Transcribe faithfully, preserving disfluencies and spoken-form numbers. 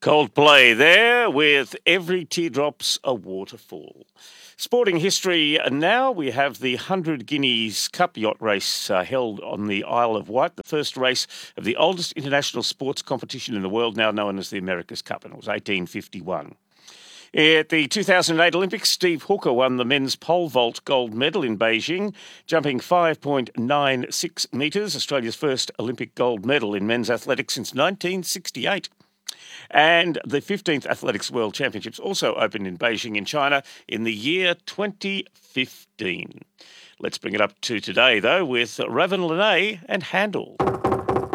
Coldplay there with Every Teardrop's a Waterfall. Sporting history now, we have the one hundred Guineas Cup yacht race uh, held on the Isle of Wight, the first race of the oldest international sports competition in the world, now known as the America's Cup, and it was eighteen fifty-one. At the two thousand eight Olympics, Steve Hooker won the men's pole vault gold medal in Beijing, jumping five point nine six metres, Australia's first Olympic gold medal in men's athletics since nineteen sixty-eight. And the fifteenth Athletics World Championships also opened in Beijing in China in the year twenty fifteen. Let's bring it up to today, though, with Ravin Lene and Handel.